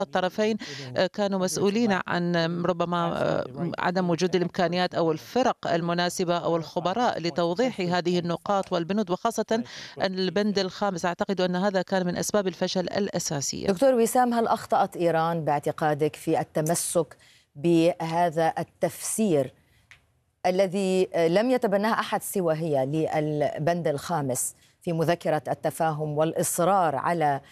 الطرفين كانوا مسؤولين عن ربما عدم وجود الإمكانيات أو الفرق المناسبة أو الخبراء لتوضيح هذه النقاط والبنود، وخاصة البند الخامس. أعتقد أن هذا كان من أسباب الفشل الأساسية. دكتور وسام، هل أخطأت إيران باعتقادك في التمسك بهذا التفسير الذي لم يتبناه أحد سوى هي للبند الخامس في مذكرة التفاهم، والإصرار على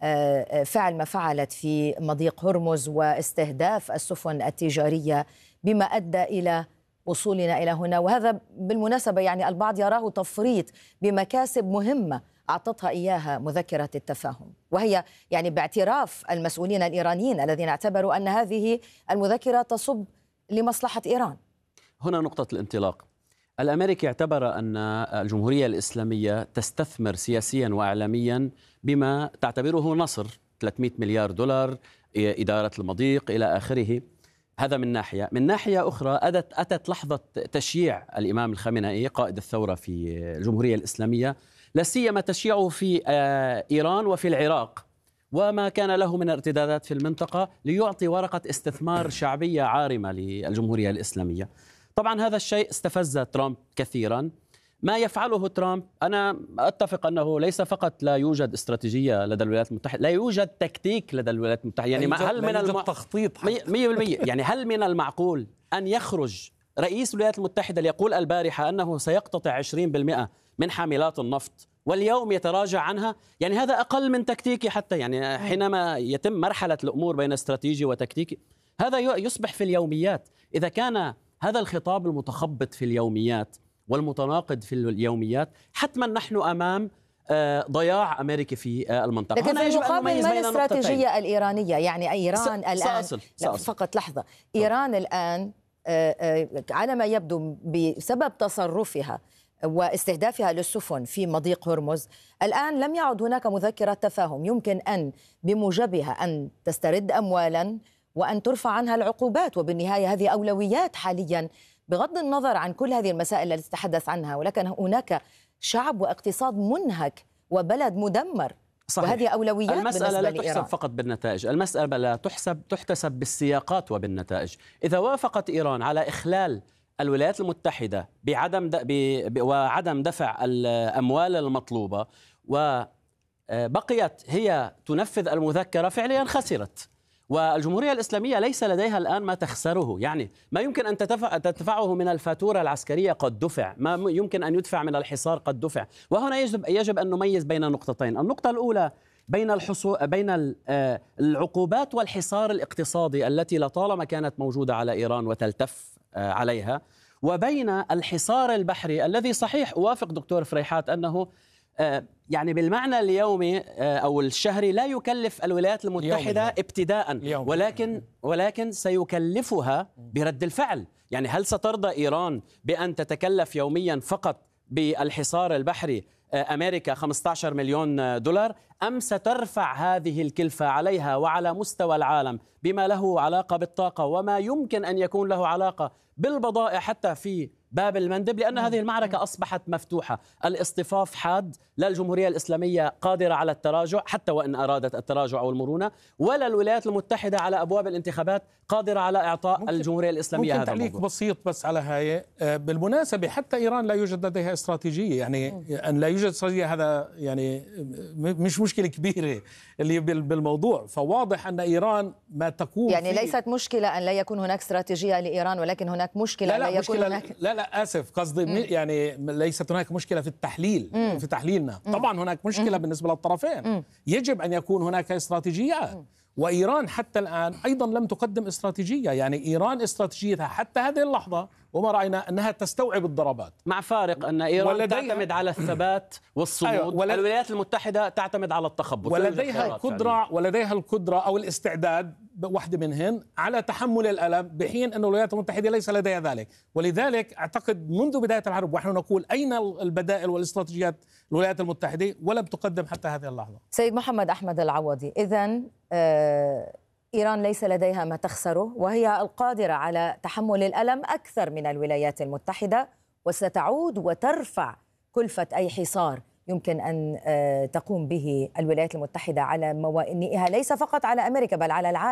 فعل ما فعلت في مضيق هرمز واستهداف السفن التجارية بما أدى إلى وصولنا إلى هنا؟ وهذا بالمناسبة يعني البعض يراه تفريط بمكاسب مهمة أعطتها إياها مذكرة التفاهم، وهي يعني باعتراف المسؤولين الإيرانيين الذين اعتبروا أن هذه المذكرة تصب لمصلحة إيران. هنا نقطة الانطلاق. الأمريكي اعتبر أن الجمهورية الإسلامية تستثمر سياسيا وإعلاميا بما تعتبره نصر، 300 مليار دولار، إدارة المضيق إلى آخره. هذا من ناحية. من ناحية أخرى أتت لحظة تشييع الإمام الخامنئي قائد الثورة في الجمهورية الإسلامية، لا سيما تشييعه في إيران وفي العراق وما كان له من ارتدادات في المنطقة، ليعطي ورقة استثمار شعبية عارمة للجمهورية الإسلامية. طبعا هذا الشيء استفز ترامب كثيرا. ما يفعله ترامب، أنا أتفق أنه ليس فقط لا يوجد استراتيجية لدى الولايات المتحدة، لا يوجد تكتيك لدى الولايات المتحدة. يعني هل من تخطيط 100%. يعني هل من المعقول أن يخرج رئيس الولايات المتحدة ليقول البارحة أنه سيقتطع 20% من حاملات النفط واليوم يتراجع عنها؟ يعني هذا أقل من تكتيكي حتى. يعني حينما يتم مرحلة الأمور بين استراتيجي وتكتيكي، هذا يصبح في اليوميات. إذا كان هذا الخطاب المتخبط في اليوميات والمتناقض في اليوميات، حتما نحن أمام ضياع أمريكي في المنطقة. لكن في المقابل ما الاستراتيجية الإيرانية؟ يعني إيران الآن فقط لحظة، إيران الآن على ما يبدو بسبب تصرفها واستهدافها للسفن في مضيق هرمز، الآن لم يعد هناك مذكرة تفاهم يمكن أن بموجبها أن تسترد أموالا وأن ترفع عنها العقوبات، وبالنهاية هذه أولويات حاليا بغض النظر عن كل هذه المسائل التي تتحدث عنها. ولكن هناك شعب واقتصاد منهك وبلد مدمر. صحيح. وهذه أولويات. المسألة لا تحسب فقط بالنتائج، المسألة لا تحتسب بالسياقات وبالنتائج. إذا وافقت إيران على إخلال الولايات المتحدة وعدم دفع الأموال المطلوبة وبقيت هي تنفذ المذكرة، فعليا خسرت. والجمهورية الإسلامية ليس لديها الآن ما تخسره. يعني ما يمكن أن تدفعه من الفاتورة العسكرية قد دفع، ما يمكن أن يدفع من الحصار قد دفع. وهنا يجب أن نميز بين نقطتين. النقطة الأولى بين العقوبات والحصار الاقتصادي التي لطالما كانت موجودة على إيران وتلتف عليها، وبين الحصار البحري الذي صحيح أوافق دكتور فريحات أنه يعني بالمعنى اليومي أو الشهري لا يكلف الولايات المتحدة ابتداء، ولكن سيكلفها برد الفعل. يعني هل سترضى إيران بأن تتكلف يوميا فقط بالحصار البحري أمريكا 15 مليون دولار، أم سترفع هذه الكلفة عليها وعلى مستوى العالم بما له علاقة بالطاقة وما يمكن أن يكون له علاقة بالبضائع حتى في باب المندب؟ لأن هذه المعركة أصبحت مفتوحة. الاصطفاف حاد، لا الجمهورية الإسلامية قادرة على التراجع حتى وإن أرادت التراجع أو المرونة، ولا الولايات المتحدة على أبواب الانتخابات قادرة على إعطاء الجمهورية الإسلامية هذا الموضوع. تعليق بسيط بس على هاي. بالمناسبة حتى إيران لا يوجد لديها استراتيجية، يعني أن لا يوجد استراتيجية هذا يعني مش مشكلة كبيرة اللي بالموضوع. فواضح أن إيران ما تقوم يعني ليست مشكلة أن لا يكون هناك استراتيجية لإيران، ولكن هناك مشكلة لا يكون هناك. لا آسف، قصدي يعني ليست هناك مشكلة في التحليل في تحليلنا. طبعا هناك مشكلة بالنسبة للطرفين. يجب أن يكون هناك استراتيجيات، وإيران حتى الآن أيضا لم تقدم استراتيجية. يعني إيران استراتيجيتها حتى هذه اللحظة وما رأينا أنها تستوعب الضربات، مع فارق أن إيران تعتمد على الثبات والصمود. أيوة. الولايات المتحدة تعتمد على التخبط. ولديها القدرة أو الاستعداد، واحدة منهن، على تحمل الألم، بحين أن الولايات المتحدة ليس لديها ذلك. ولذلك أعتقد منذ بداية الحرب ونحن نقول أين البدائل والاستراتيجيات الولايات المتحدة، ولم تقدم حتى هذه اللحظة. سيد محمد أحمد العوضي، إذن إيران ليس لديها ما تخسره، وهي القادرة على تحمل الألم أكثر من الولايات المتحدة، وستعود وترفع كلفة أي حصار يمكن أن تقوم به الولايات المتحدة على موائنها ليس فقط على أمريكا بل على العالم.